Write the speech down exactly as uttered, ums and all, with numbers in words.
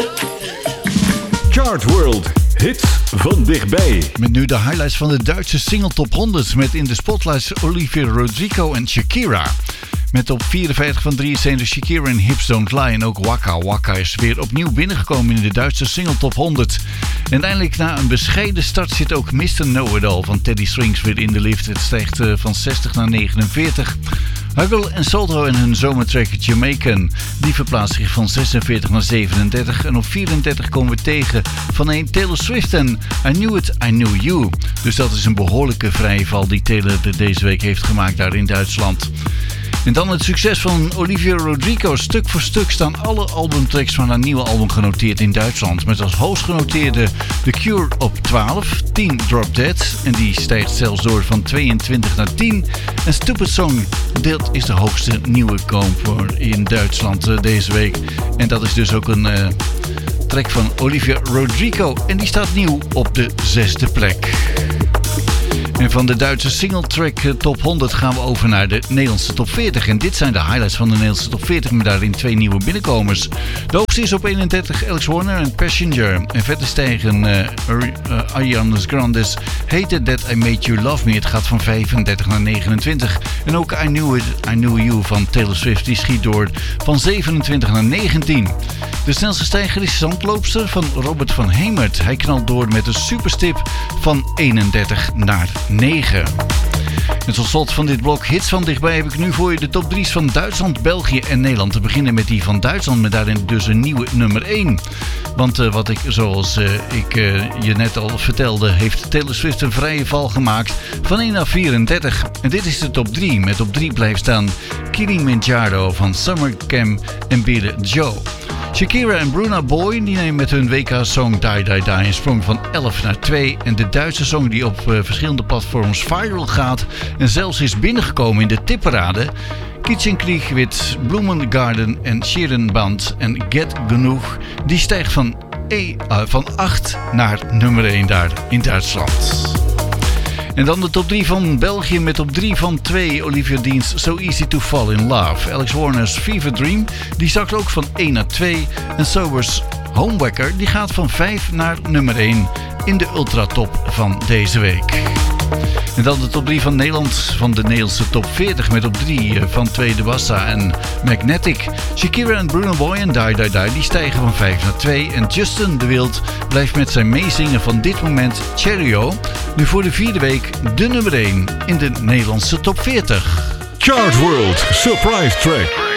Chart World, hits van dichtbij. Met nu de highlights van de Duitse single top honderd met in de spotlights Olivia Rodrigo en Shakira. Met op vierenvijftig van drieënzeventig Shakira en Hips Don't Lie en ook Waka Waka is weer opnieuw binnengekomen in de Duitse single top honderd. En eindelijk na een bescheiden start zit ook mister Know-It-All van Teddy Swims weer in de lift. Het stijgt van zestig naar negenenveertig. Huggle en Salto en hun zomertrack Jamaican, die verplaatst zich van zesenveertig naar zevenendertig. En op vierendertig komen we tegen van een Taylor Swift en I Knew It, I Knew You. Dus dat is een behoorlijke vrije val die Taylor deze week heeft gemaakt daar in Duitsland. En dan het succes van Olivia Rodrigo. Stuk voor stuk staan alle albumtracks van haar nieuwe album genoteerd in Duitsland. Met als hoogst genoteerde The Cure op twaalf, tien Drop Dead. En die stijgt zelfs door van tweeëntwintig naar tien. En Stupid Song, dat is de hoogste nieuwe koop in Duitsland uh, deze week. En dat is dus ook een uh, track van Olivia Rodrigo. En die staat nieuw op de zesde plek. En van de Duitse singletrack top honderd gaan we over naar de Nederlandse top veertig. En dit zijn de highlights van de Nederlandse top veertig met daarin twee nieuwe binnenkomers. De hoogste is op eenendertig Alex Warner en Passenger. En verder stijgen uh, uh, Ariana Grande's Hated That I Made You Love Me. Het gaat van vijfendertig naar negenentwintig. En ook I Knew It, I Knew You van Taylor Swift die schiet door van zevenentwintig naar negentien. De snelste stijger is Zandloopster van Robert van Hemert. Hij knalt door met een superstip van eenendertig naar negen. En tot slot van dit blok hits van dichtbij heb ik nu voor je de top drie's van Duitsland, België en Nederland. Te beginnen met die van Duitsland, met daarin dus een nieuwe nummer één. Want uh, wat ik, zoals uh, ik uh, je net al vertelde, heeft Taylor Swift een vrije val gemaakt van één naar vierendertig. En dit is de top drie. Met op drie blijft staan Kilimanjaro van Summer Camp en Billie Joe. Shakira en Bruna Boy die nemen met hun W K-song Die Die Die een sprong van elf naar twee. En de Duitse song die op uh, verschillende platforms viral gaat en zelfs is binnengekomen in de tipparade. Kitchenkrieg with Blumengarden en Scherenband en Get Genoeg, die stijgt van, e, uh, van acht naar nummer één daar in Duitsland. En dan de top drie van België met op drie van twee Olivia Dean's So Easy to Fall in Love. Alex Warner's Fever Dream, die zakt ook van één naar twee. En Sober's Homewaker, die gaat van vijf naar nummer één in de ultratop van deze week. En dan de top drie van Nederland, van de Nederlandse top veertig met op drie van Tweede Wassa en Magnetic. Shakira en Bruno Boy en Die Die Die die stijgen van vijf naar twee. En Justin de Wild blijft met zijn meezingen van dit moment Cheerio nu voor de vierde week de nummer één in de Nederlandse top veertig. Chart World Surprise Track.